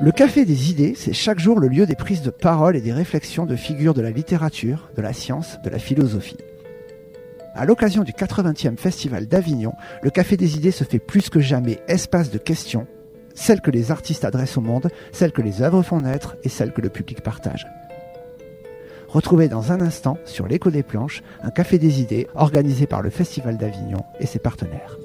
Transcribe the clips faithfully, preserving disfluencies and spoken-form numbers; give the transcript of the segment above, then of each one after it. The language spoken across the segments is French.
Le Café des idées, c'est chaque jour le lieu des prises de parole et des réflexions de figures de la littérature, de la science, de la philosophie. À l'occasion du quatre-vingtième Festival d'Avignon, le Café des idées se fait plus que jamais espace de questions, celles que les artistes adressent au monde, celles que les œuvres font naître et celles que le public partage. Retrouvez dans un instant, sur l'Écho des Planches, un Café des idées organisé par le Festival d'Avignon et ses partenaires.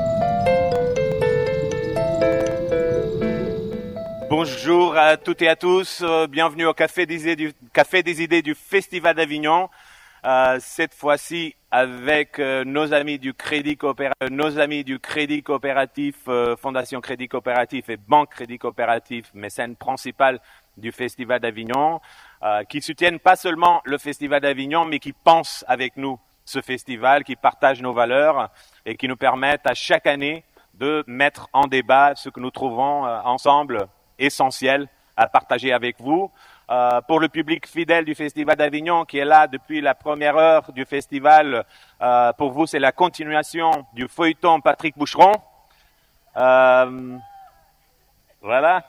Bonjour à toutes et à tous, euh, bienvenue au Café des idées du, Café des idées du Festival d'Avignon. Euh, cette fois-ci avec euh, nos amis du Crédit Coopératif, nos amis du Crédit Coopératif, euh, Fondation Crédit Coopératif et Banque Crédit Coopératif, mécène principale du Festival d'Avignon, euh, qui soutiennent pas seulement le Festival d'Avignon, mais qui pensent avec nous ce festival, qui partagent nos valeurs et qui nous permettent à chaque année de mettre en débat ce que nous trouvons euh, ensemble essentiel à partager avec vous. Euh, pour le public fidèle du Festival d'Avignon qui est là depuis la première heure du festival, euh, pour vous c'est la continuation du feuilleton Patrick Boucheron. Euh, voilà.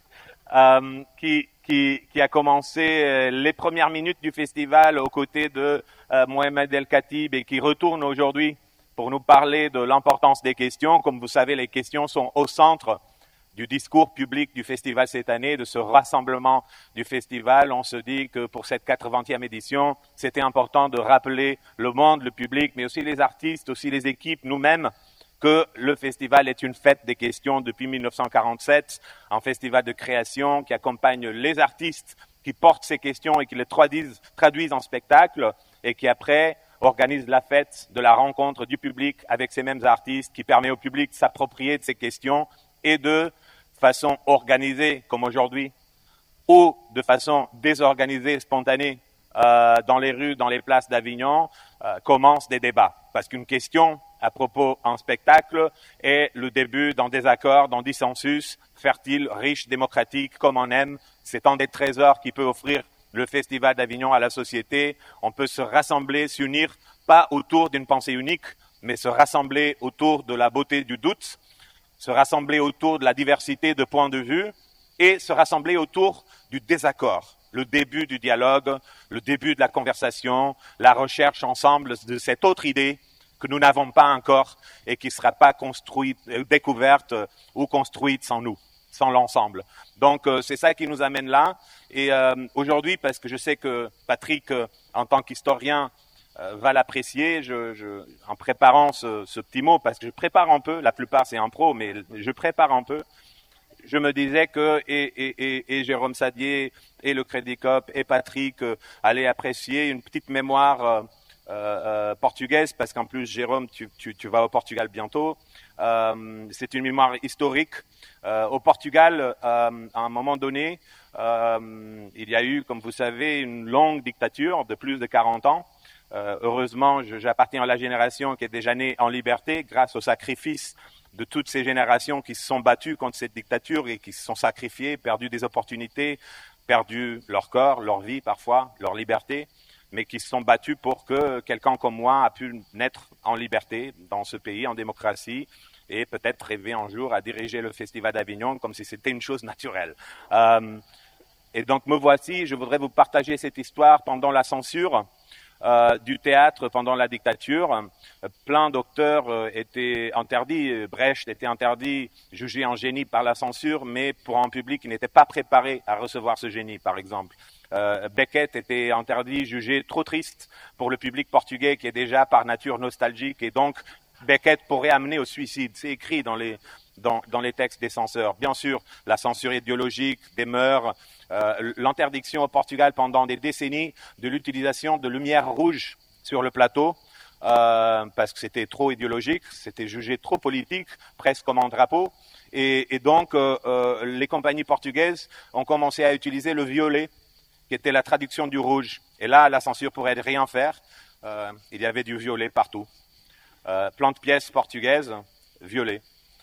Euh, qui, qui, qui a commencé les premières minutes du festival aux côtés de euh, Mohamed El Khatib et qui retourne aujourd'hui pour nous parler de l'importance des questions. Comme vous savez, les questions sont au centre du discours public du festival cette année, de ce rassemblement du festival. On se dit que pour cette quatre-vingtième édition, c'était important de rappeler le monde, le public, mais aussi les artistes, aussi les équipes, nous-mêmes, que le festival est une fête des questions depuis mille neuf cent quarante-sept, un festival de création qui accompagne les artistes, qui portent ces questions et qui les traduisent, traduisent en spectacle et qui après organise la fête de la rencontre du public avec ces mêmes artistes, qui permet au public de s'approprier de ces questions et de façon organisée, comme aujourd'hui, ou de façon désorganisée, spontanée, euh, dans les rues, dans les places d'Avignon, euh, commencent des débats. Parce qu'une question à propos d'un spectacle est le début d'un désaccord, d'un dissensus fertile, riche, démocratique, comme on aime. C'est un des trésors qui peut offrir le Festival d'Avignon à la société. On peut se rassembler, s'unir, pas autour d'une pensée unique, mais se rassembler autour de la beauté du doute, se rassembler autour de la diversité de points de vue et se rassembler autour du désaccord, le début du dialogue, le début de la conversation, la recherche ensemble de cette autre idée que nous n'avons pas encore et qui ne sera pas construite, découverte ou construite sans nous, sans l'ensemble. Donc euh, c'est ça qui nous amène là. Et euh, aujourd'hui, parce que je sais que Patrick, euh, en tant qu'historien, Euh, va l'apprécier, je, je, en préparant ce, ce petit mot, parce que je prépare un peu, la plupart c'est impro, mais je prépare un peu, je me disais que et, et, et, et Jérôme Sadier, et le Crédit Coop, et Patrick euh, allaient apprécier une petite mémoire euh, euh, portugaise, parce qu'en plus, Jérôme, tu, tu, tu vas au Portugal bientôt. Euh, c'est une mémoire historique. Euh, au Portugal, euh, à un moment donné, euh, il y a eu, comme vous savez, une longue dictature de plus de quarante ans. Euh, heureusement, je, j'appartiens à la génération qui est déjà née en liberté grâce au sacrifice de toutes ces générations qui se sont battues contre cette dictature et qui se sont sacrifiées, perdu des opportunités, perdu leur corps, leur vie parfois, leur liberté, mais qui se sont battus pour que quelqu'un comme moi a pu naître en liberté dans ce pays, en démocratie, et peut-être rêver un jour à diriger le Festival d'Avignon comme si c'était une chose naturelle. Euh, et donc me voici, je voudrais vous partager cette histoire pendant la censure. Euh, du théâtre pendant la dictature. Euh, plein d'auteurs euh, étaient interdits. Brecht était interdit, jugé en génie par la censure, mais pour un public qui n'était pas préparé à recevoir ce génie, par exemple. Euh, Beckett était interdit, jugé trop triste pour le public portugais qui est déjà par nature nostalgique, et donc Beckett pourrait amener au suicide. C'est écrit dans les Dans, dans les textes des censeurs. Bien sûr, la censure idéologique, des mœurs, euh, l'interdiction au Portugal pendant des décennies de l'utilisation de lumière rouge sur le plateau, euh, parce que c'était trop idéologique, c'était jugé trop politique, presque comme un drapeau. Et, et donc, euh, euh, les compagnies portugaises ont commencé à utiliser le violet, qui était la traduction du rouge. Et là, la censure pourrait rien faire. Euh, il y avait du violet partout. Euh, plein de pièces portugaises, violet.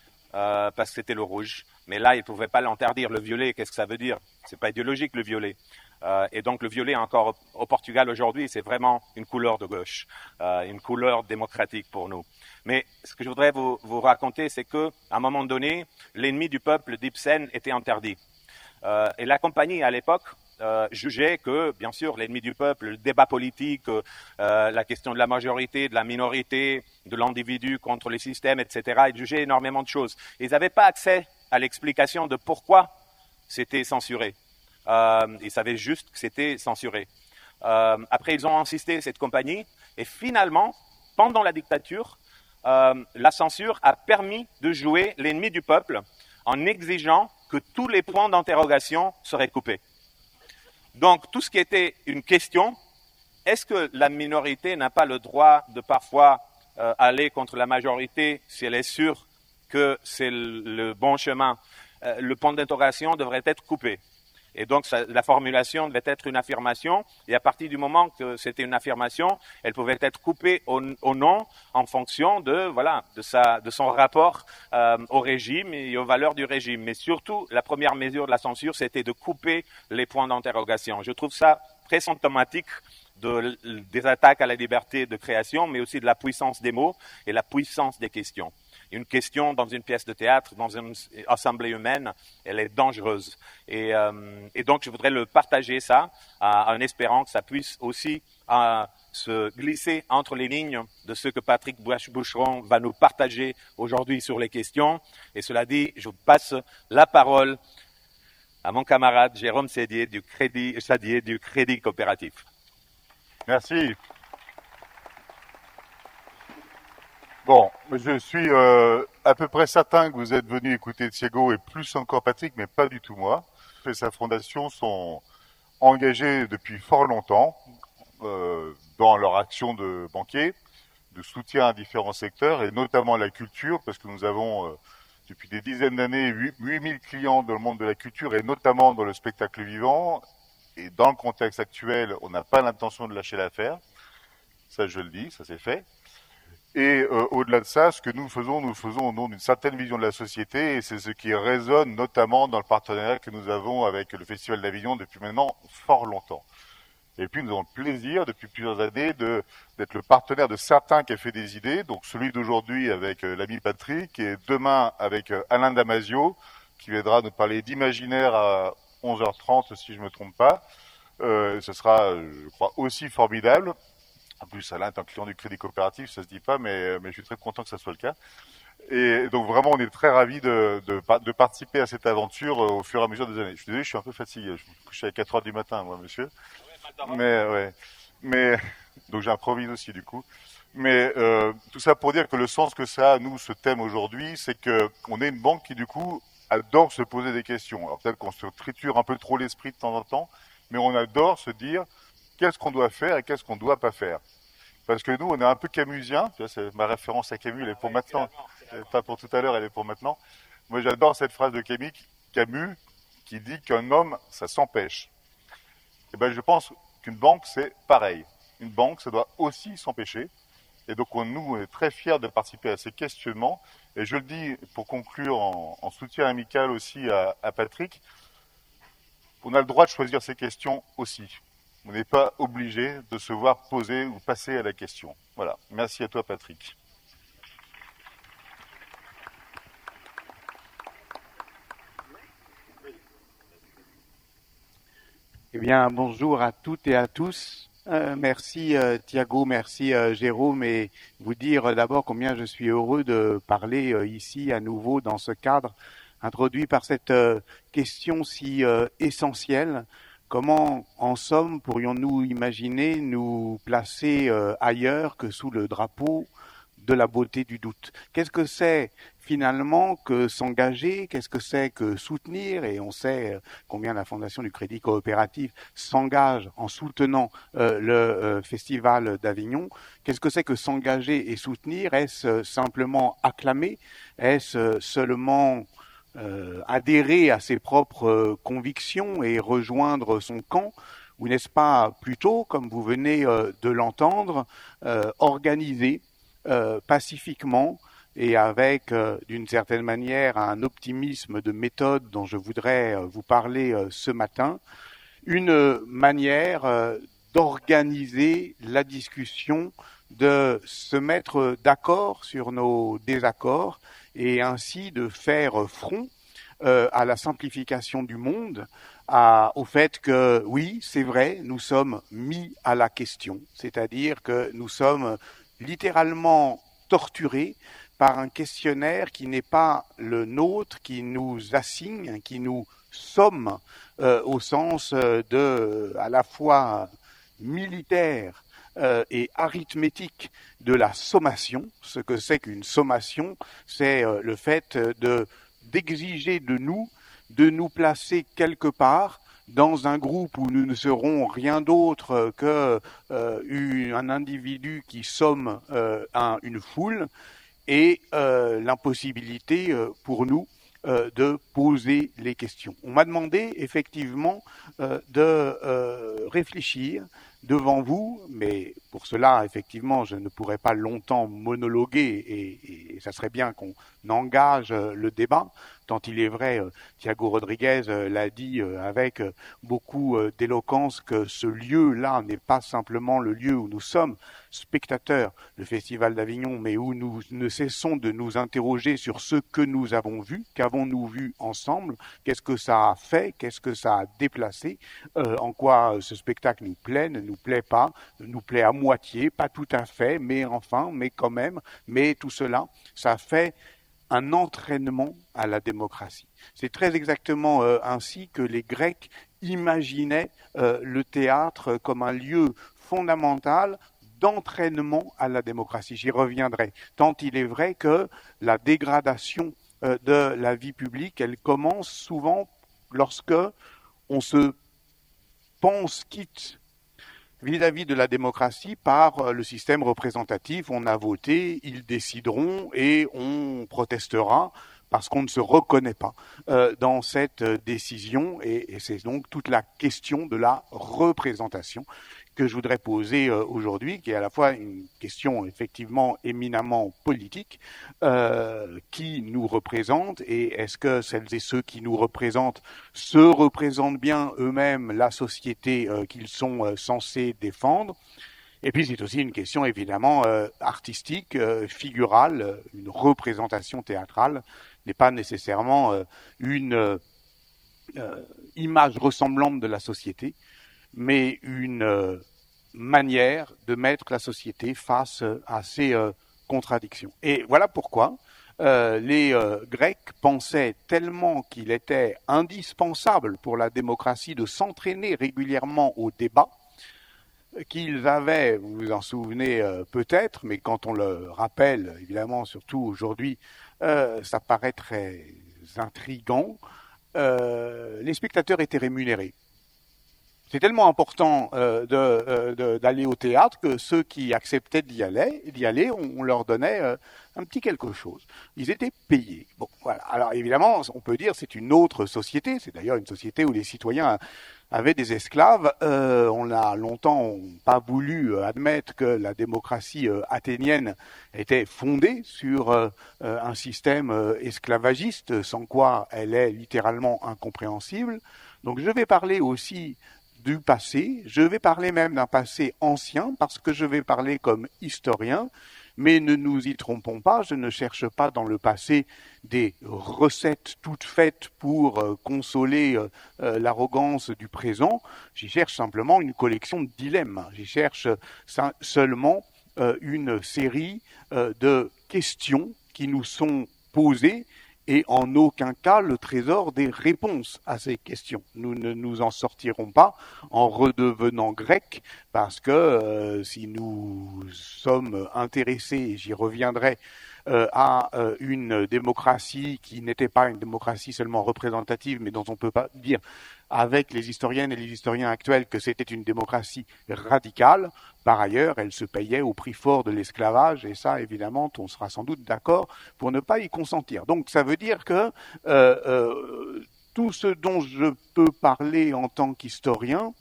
Euh, parce que c'était le rouge. Mais là, ils ne pouvaient pas l'interdire. Le violet, qu'est-ce que ça veut dire? C'est pas idéologique, le violet. Euh, et donc, le violet, encore au, au Portugal aujourd'hui, c'est vraiment une couleur de gauche, euh, une couleur démocratique pour nous. Mais ce que je voudrais vous, vous raconter, c'est qu'à un moment donné, l'ennemi du peuple d'Ibsen était interdit. Euh, et la compagnie, à l'époque, euh, jugeait que, bien sûr, l'ennemi du peuple, le débat politique, euh, la question de la majorité, de la minorité, de l'individu contre les systèmes, et cetera, ils jugeaient énormément de choses. Ils n'avaient pas accès à l'explication de pourquoi c'était censuré. Euh, ils savaient juste que c'était censuré. Euh, après, ils ont insisté, cette compagnie, et finalement, pendant la dictature, euh, la censure a permis de jouer l'ennemi du peuple en exigeant que tous les points d'interrogation seraient coupés. Donc, tout ce qui était une question, est-ce que la minorité n'a pas le droit de parfois euh, aller contre la majorité si elle est sûre que c'est le, le bon chemin? euh, Le point d'interrogation devrait être coupé. Et donc, ça, la formulation devait être une affirmation. Et à partir du moment que c'était une affirmation, elle pouvait être coupée au, au non en fonction de, voilà, de, sa, de son rapport euh, au régime et aux valeurs du régime. Mais surtout, la première mesure de la censure, c'était de couper les points d'interrogation. Je trouve ça très symptomatique de, des attaques à la liberté de création, mais aussi de la puissance des mots et la puissance des questions. Une question dans une pièce de théâtre, dans une assemblée humaine, elle est dangereuse. Et, euh, et donc, je voudrais le partager ça, euh, en espérant que ça puisse aussi euh, se glisser entre les lignes de ce que Patrick Boucheron va nous partager aujourd'hui sur les questions. Et cela dit, je passe la parole à mon camarade Jérôme Sadier du Crédit, Sadier du Crédit Coopératif. Merci. Bon, je suis euh, à peu près certain que vous êtes venu écouter Thiago et plus encore Patrick, mais pas du tout moi. Et sa fondation sont engagés depuis fort longtemps euh, dans leur action de banquier, de soutien à différents secteurs et notamment la culture, parce que nous avons euh, depuis des dizaines d'années huit mille clients dans le monde de la culture et notamment dans le spectacle vivant. Et dans le contexte actuel, on n'a pas l'intention de lâcher l'affaire. Ça, je le dis, ça c'est fait. Et euh, au-delà de ça, ce que nous faisons, nous le faisons au nom d'une certaine vision de la société et c'est ce qui résonne notamment dans le partenariat que nous avons avec le Festival d'Avignon depuis maintenant fort longtemps. Et puis nous avons le plaisir depuis plusieurs années de, d'être le partenaire de certains cafés des idées, donc celui d'aujourd'hui avec euh, l'ami Patrick et demain avec euh, Alain Damasio qui viendra nous parler d'imaginaire à onze heures trente si je ne me trompe pas. Euh, ce sera, je crois, aussi formidable. En plus, Alain est un client du Crédit Coopératif, ça se dit pas, mais, mais je suis très content que ça soit le cas. Et donc vraiment, on est très ravis de, de, de participer à cette aventure au fur et à mesure des années. Je suis désolé, je suis un peu fatigué. Je me couche à quatre heures du matin, moi, monsieur. Mais ouais, mais donc j'improvise aussi du coup. Mais euh, tout ça pour dire que le sens que ça a, nous, ce thème aujourd'hui, c'est que on est une banque qui du coup adore se poser des questions. Alors peut-être qu'on se triture un peu trop l'esprit de temps en temps, mais on adore se dire qu'est-ce qu'on doit faire et qu'est-ce qu'on ne doit pas faire. Parce que nous, on est un peu camusien. C'est ma référence à Camus, elle est pour maintenant. Pas pour tout à l'heure, elle est pour maintenant. Moi, j'adore cette phrase de Camus, Camus qui dit qu'un homme, ça s'empêche. Et ben, je pense qu'une banque, c'est pareil. Une banque, ça doit aussi s'empêcher. Et donc, on, nous, on est très fiers de participer à ces questionnements. Et je le dis pour conclure en, en soutien amical aussi à, à Patrick, on a le droit de choisir ces questions aussi. On n'est pas obligé de se voir poser ou passer à la question. Voilà. Merci à toi, Patrick. Eh bien, bonjour à toutes et à tous. Euh, merci euh, Thiago, merci euh, Jérôme, et vous dire euh, d'abord combien je suis heureux de parler euh, ici à nouveau dans ce cadre introduit par cette euh, question si euh, essentielle. Comment, en somme, pourrions-nous imaginer nous placer euh, ailleurs que sous le drapeau de la beauté du doute? Qu'est-ce que c'est finalement que s'engager? Qu'est-ce que c'est que soutenir? Et on sait combien la Fondation du Crédit Coopératif s'engage en soutenant euh, le euh, Festival d'Avignon. Qu'est-ce que c'est que s'engager et soutenir? Est-ce simplement acclamer? Est-ce seulement Euh, adhérer à ses propres euh, convictions et rejoindre son camp, ou n'est-ce pas plutôt, comme vous venez euh, de l'entendre, euh, organiser euh, pacifiquement et avec, euh, d'une certaine manière, un optimisme de méthode dont je voudrais euh, vous parler euh, ce matin, une manière euh, d'organiser la discussion, de se mettre d'accord sur nos désaccords et ainsi de faire front euh, à la simplification du monde, à, au fait que, oui, c'est vrai, nous sommes mis à la question, c'est-à-dire que nous sommes littéralement torturés par un questionnaire qui n'est pas le nôtre, qui nous assigne, qui nous somme euh, au sens de, à la fois militaire euh, et arithmétique de la sommation. Ce que c'est qu'une sommation, c'est euh, le fait de d'exiger de nous de nous placer quelque part dans un groupe où nous ne serons rien d'autre que euh, un individu qui somme euh, un, une foule, et euh, l'impossibilité euh, pour nous euh, de poser les questions. On m'a demandé effectivement euh, de euh, réfléchir devant vous, mais pour cela, effectivement, je ne pourrais pas longtemps monologuer, et, et ça serait bien qu'on engage le débat, tant il est vrai, Thiago Rodriguez l'a dit avec beaucoup d'éloquence, que ce lieu-là n'est pas simplement le lieu où nous sommes spectateurs, le Festival d'Avignon, mais où nous ne cessons de nous interroger sur ce que nous avons vu, qu'avons-nous vu ensemble, qu'est-ce que ça a fait, qu'est-ce que ça a déplacé, euh, en quoi ce spectacle nous plaît, ne nous plaît pas, nous plaît à moitié, pas tout à fait, mais enfin, mais quand même, mais tout cela, ça fait un entraînement à la démocratie. C'est très exactement euh, ainsi que les Grecs imaginaient euh, le théâtre comme un lieu fondamental d'entraînement à la démocratie. J'y reviendrai. Tant il est vrai que la dégradation euh, de la vie publique, elle commence souvent lorsque on se pense quitte vis-à-vis de la démocratie par le système représentatif. On a voté, ils décideront et on protestera parce qu'on ne se reconnaît pas euh, dans cette décision, et, et c'est donc toute la question de la représentation que je voudrais poser euh, aujourd'hui, qui est à la fois une question effectivement éminemment politique, euh, qui nous représente, et est-ce que celles et ceux qui nous représentent se représentent bien eux-mêmes la société euh, qu'ils sont euh, censés défendre. Et puis c'est aussi une question évidemment euh, artistique, euh, figurale, euh, une représentation théâtrale n'est pas nécessairement euh, une euh, image ressemblante de la société, mais une euh, manière de mettre la société face à ces euh, contradictions. Et voilà pourquoi euh, les euh, Grecs pensaient tellement qu'il était indispensable pour la démocratie de s'entraîner régulièrement au débat, qu'ils avaient, vous vous en souvenez euh, peut-être, mais quand on le rappelle, évidemment, surtout aujourd'hui, euh, ça paraît très intriguant, euh, les spectateurs étaient rémunérés. C'est tellement important euh, de, euh, de, d'aller au théâtre que ceux qui acceptaient d'y aller, d'y aller on, on leur donnait euh, un petit quelque chose. Ils étaient payés. Bon, voilà. Alors évidemment, on peut dire c'est une autre société. C'est d'ailleurs une société où les citoyens avaient des esclaves. Euh, on a longtemps pas voulu admettre que la démocratie euh, athénienne était fondée sur euh, un système euh, esclavagiste, sans quoi elle est littéralement incompréhensible. Donc je vais parler aussi du passé, je vais parler même d'un passé ancien, parce que je vais parler comme historien, mais ne nous y trompons pas, je ne cherche pas dans le passé des recettes toutes faites pour euh, consoler euh, l'arrogance du présent, j'y cherche simplement une collection de dilemmes, j'y cherche ça, seulement euh, une série euh, de questions qui nous sont posées, et en aucun cas le trésor des réponses à ces questions. Nous ne nous en sortirons pas en redevenant grecs, parce que euh, si nous sommes intéressés, et j'y reviendrai, euh, à euh, une démocratie qui n'était pas une démocratie seulement représentative, mais dont on ne peut pas dire avec les historiennes et les historiens actuels que c'était une démocratie radicale. Par ailleurs, elle se payait au prix fort de l'esclavage, et ça, évidemment, on sera sans doute d'accord pour ne pas y consentir. Donc, ça veut dire que euh, euh, tout ce dont je peux parler en tant qu'historien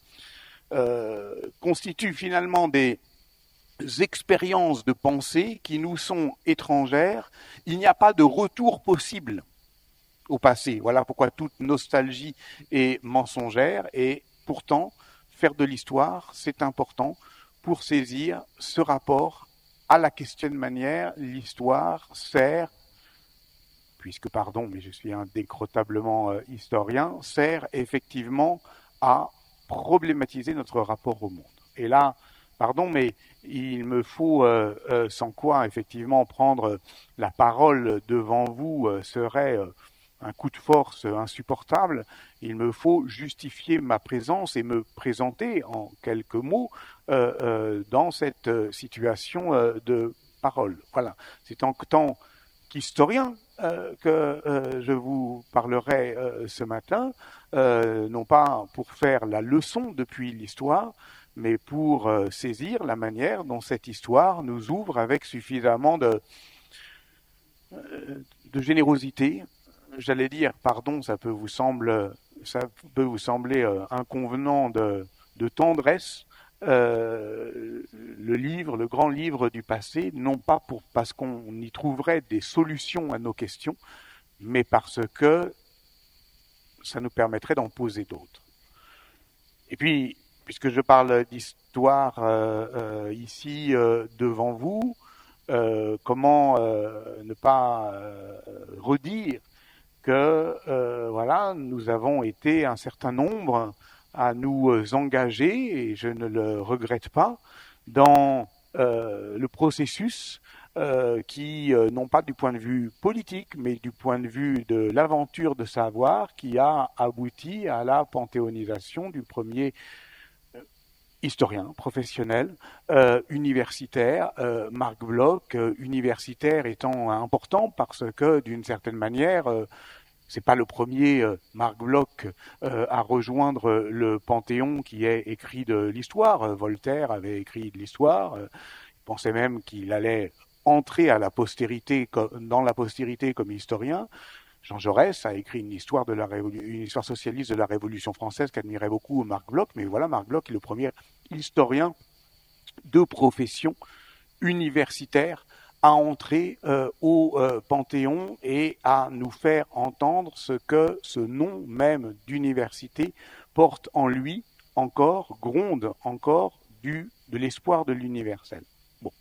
euh, constitue finalement des expériences de pensée qui nous sont étrangères. Il n'y a pas de retour possible au passé. Voilà pourquoi toute nostalgie est mensongère, et pourtant, faire de l'histoire, c'est important pour saisir ce rapport à la question de manière. L'histoire sert puisque, pardon, mais je suis indécrotablement euh, historien, sert effectivement à problématiser notre rapport au monde. Et là, pardon, mais il me faut, euh, euh, sans quoi, effectivement, prendre la parole devant vous euh, serait euh, un coup de force insupportable. Il me faut justifier ma présence et me présenter en quelques mots euh, euh, dans cette situation euh, de parole. Voilà, c'est en tant qu'historien euh, que euh, je vous parlerai euh, ce matin, euh, non pas pour faire la leçon depuis l'histoire, mais pour euh, saisir la manière dont cette histoire nous ouvre avec suffisamment de, euh, de générosité. J'allais dire, pardon, ça peut vous sembler, ça peut vous sembler euh, inconvenant de, de tendresse. Euh, le livre, le grand livre du passé, non pas pour, parce qu'on y trouverait des solutions à nos questions, mais parce que ça nous permettrait d'en poser d'autres. Et puis, puisque je parle d'histoire euh, euh, ici euh, devant vous, euh, comment euh, ne pas euh, redire que euh, voilà, nous avons été un certain nombre à nous engager, et je ne le regrette pas, dans euh, le processus euh, qui, euh, non pas du point de vue politique, mais du point de vue de l'aventure de savoir, qui a abouti à la panthéonisation du premier historien, professionnel, euh, universitaire, euh, Marc Bloch, euh, universitaire étant important parce que, d'une certaine manière, euh, c'est pas le premier euh, Marc Bloch euh, à rejoindre le Panthéon qui est écrit de l'histoire. Euh, Voltaire avait écrit de l'histoire. Euh, il pensait même qu'il allait entrer à la postérité, dans la postérité comme historien. Jean Jaurès a écrit une histoire, de la révolu- une histoire socialiste de la Révolution française qu'admirait beaucoup Marc Bloch, mais voilà, Marc Bloch est le premier historien de profession universitaire à entrer euh, au euh, Panthéon et à nous faire entendre ce que ce nom même d'université porte en lui encore, gronde encore du, de l'espoir de l'universel. Bon.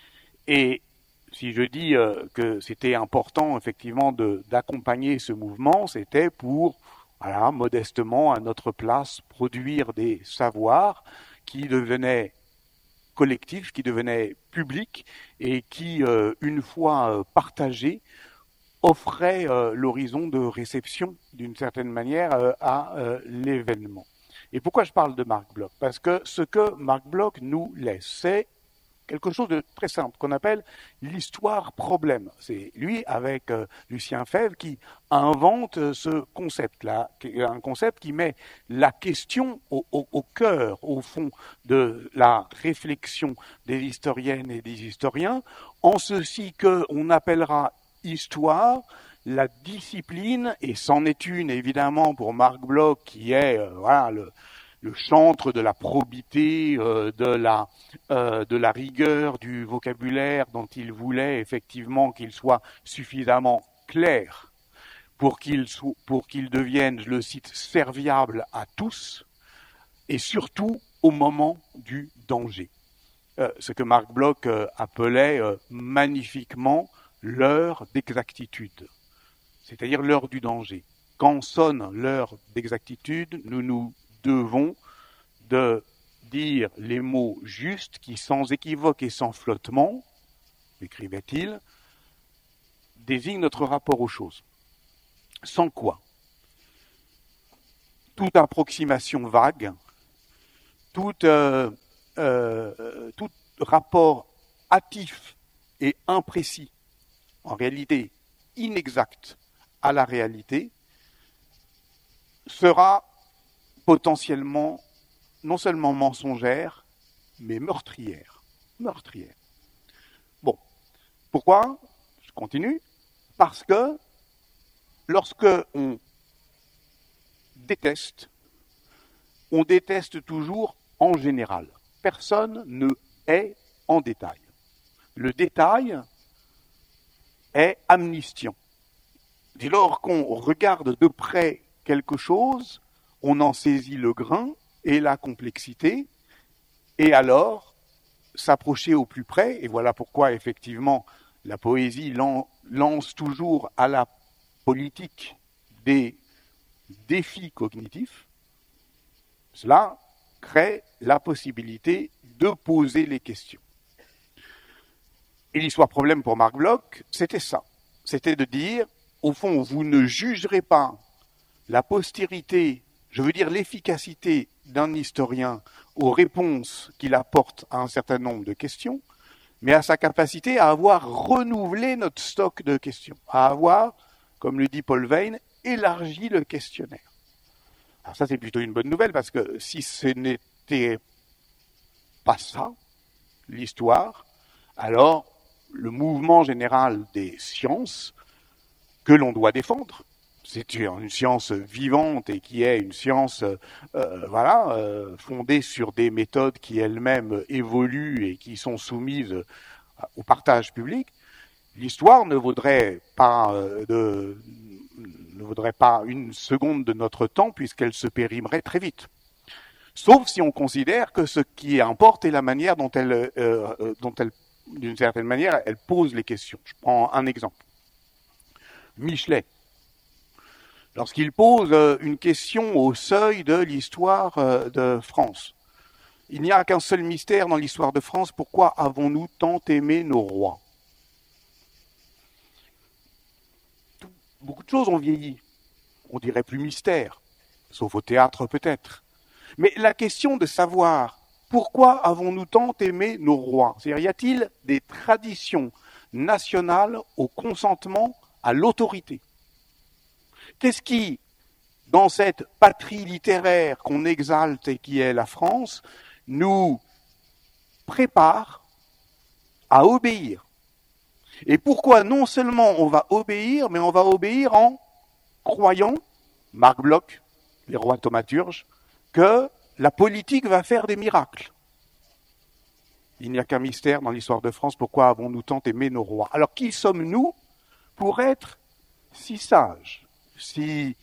Et si je dis euh, que c'était important effectivement de, d'accompagner ce mouvement, c'était pour, voilà, modestement à notre place, produire des savoirs qui devenaient collectifs, qui devenaient publics et qui, euh, une fois euh, partagés, offraient euh, l'horizon de réception, d'une certaine manière, euh, à euh, l'événement. Et pourquoi je parle de Marc Bloch ? Parce que ce que Marc Bloch nous laisse, c'est quelque chose de très simple qu'on appelle l'histoire-problème. C'est lui, avec euh, Lucien Febvre, qui invente ce concept-là, un concept qui met la question au, au, au cœur, au fond, de la réflexion des historiennes et des historiens, en ceci qu'on appellera histoire la discipline, et c'en est une évidemment pour Marc Bloch, qui est euh, voilà le le chantre de la probité, euh, de, la, euh, de la rigueur du vocabulaire dont il voulait effectivement qu'il soit suffisamment clair pour qu'il, so- pour qu'il devienne, je le cite, serviable à tous et surtout au moment du danger. Euh, ce que Marc Bloch euh, appelait euh, magnifiquement l'heure d'exactitude, c'est-à-dire l'heure du danger. Quand sonne l'heure d'exactitude, nous nous devons de dire les mots justes qui, sans équivoque et sans flottement, écrivait-il, désignent notre rapport aux choses. Sans quoi toute approximation vague, tout, euh, euh, tout rapport hâtif et imprécis, en réalité inexact à la réalité, sera potentiellement non seulement mensongère, mais meurtrière. Meurtrière. Bon. Pourquoi ? Je continue. Parce que lorsque on déteste, on déteste toujours en général. Personne ne hait en détail. Le détail est amnistiant. Dès lors qu'on regarde de près quelque chose, on en saisit le grain et la complexité, et alors s'approcher au plus près, et voilà pourquoi effectivement la poésie lance toujours à la politique des défis cognitifs, cela crée la possibilité de poser les questions. Et l'histoire problème pour Marc Bloch, c'était ça. C'était de dire, au fond, vous ne jugerez pas la postérité, je veux dire l'efficacité d'un historien aux réponses qu'il apporte à un certain nombre de questions, mais à sa capacité à avoir renouvelé notre stock de questions, à avoir, comme le dit Paul Veyne, élargi le questionnaire. Alors ça, c'est plutôt une bonne nouvelle, parce que si ce n'était pas ça, l'histoire, alors le mouvement général des sciences que l'on doit défendre, c'est une science vivante et qui est une science euh, voilà, euh, fondée sur des méthodes qui elles-mêmes évoluent et qui sont soumises au partage public, l'histoire ne vaudrait pas, euh, de, ne vaudrait pas une seconde de notre temps puisqu'elle se périmerait très vite. Sauf si on considère que ce qui importe est la manière dont elle, euh, dont elle, d'une certaine manière, elle pose les questions. Je prends un exemple. Michelet, lorsqu'il pose une question au seuil de l'histoire de France. Il n'y a qu'un seul mystère dans l'histoire de France, pourquoi avons-nous tant aimé nos rois? Beaucoup de choses ont vieilli, on dirait plus mystère, sauf au théâtre peut-être. Mais la question de savoir pourquoi avons-nous tant aimé nos rois, c'est-à-dire y a-t-il des traditions nationales au consentement à l'autorité? Qu'est-ce qui, dans cette patrie littéraire qu'on exalte et qui est la France, nous prépare à obéir? Et pourquoi non seulement on va obéir, mais on va obéir en croyant, Marc Bloch, les rois thaumaturges, que la politique va faire des miracles. Il n'y a qu'un mystère dans l'histoire de France, pourquoi avons-nous tant aimé nos rois? Alors qui sommes-nous pour être si sages, si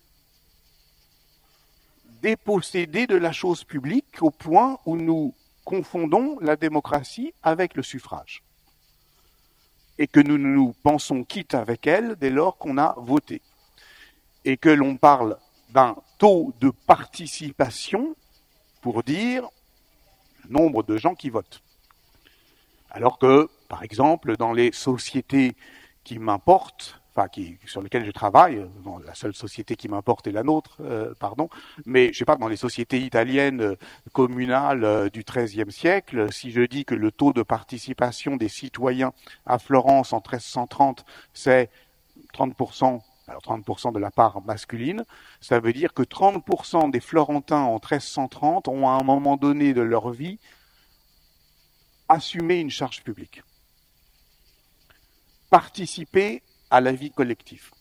dépossédés de la chose publique au point où nous confondons la démocratie avec le suffrage et que nous nous pensons quittes avec elle dès lors qu'on a voté et que l'on parle d'un taux de participation pour dire le nombre de gens qui votent. Alors que, par exemple, dans les sociétés qui m'importent, enfin qui, sur lesquelles je travaille, non, la seule société qui m'importe est la nôtre, euh, pardon, mais je sais pas, dans les sociétés italiennes euh, communales euh, du treizième siècle, si je dis que le taux de participation des citoyens à Florence en treize cent trente, c'est trente pour cent, alors trente pour cent de la part masculine, ça veut dire que trente pour cent des Florentins en treize cent trente ont à un moment donné de leur vie assumé une charge publique, participer à la vie collective.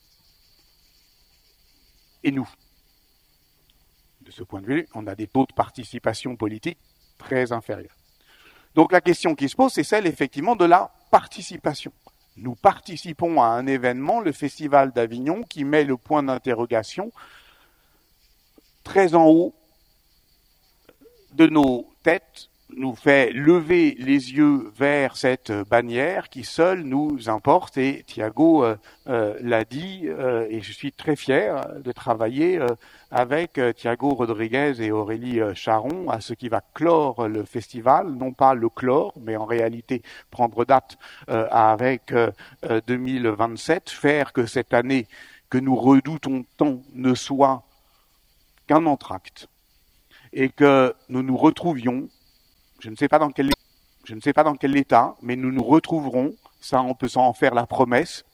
Et nous, de ce point de vue, on a des taux de participation politique très inférieurs. Donc la question qui se pose, c'est celle effectivement de la participation. Nous participons à un événement, le Festival d'Avignon, qui met le point d'interrogation très en haut de nos têtes, nous fait lever les yeux vers cette bannière qui seule nous importe. Et Thiago euh, euh, l'a dit, euh, et je suis très fier de travailler euh, avec euh, Thiago Rodriguez et Aurélie euh, Charon à ce qui va clore le festival, non pas le clore, mais en réalité prendre date euh, avec euh, deux mille vingt-sept, faire que cette année que nous redoutons tant ne soit qu'un entracte et que nous nous retrouvions. Je ne sais pas dans quel, je ne sais pas dans quel état, mais nous nous retrouverons, ça on peut s'en faire la promesse,